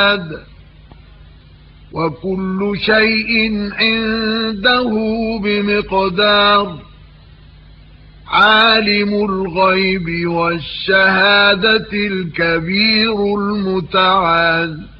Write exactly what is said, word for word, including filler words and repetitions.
مِهَادٍ وَكُلُّ شَيْءٍ عِندَهُ بِمِقْدَارٍ عَالِمُ الْغَيْبِ وَالشَّهَادَةِ الْكَبِيرُ الْمُتَعَالِ